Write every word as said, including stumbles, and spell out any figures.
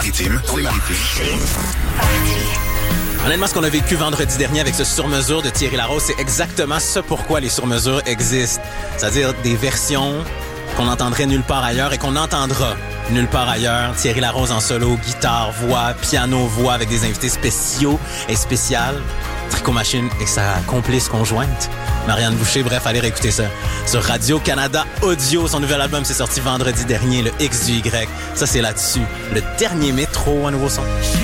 Maritime, dans les maritimes. Honnêtement, ce qu'on a vécu vendredi dernier avec ce sur-mesure de Thierry Larose, c'est exactement ce pourquoi les sur-mesures existent. C'est-à-dire des versions qu'on n'entendrait nulle part ailleurs et qu'on entendra nulle part ailleurs. Thierry Larose en solo, guitare, voix, piano, voix avec des invités spéciaux et spéciales. Tricot Machine et sa complice conjointe, Marianne Boucher. Bref, allez réécouter ça sur Radio-Canada Audio. Son nouvel album s'est sorti vendredi dernier, le X du Y. Ça, c'est là-dessus. Le dernier métro, un nouveau son.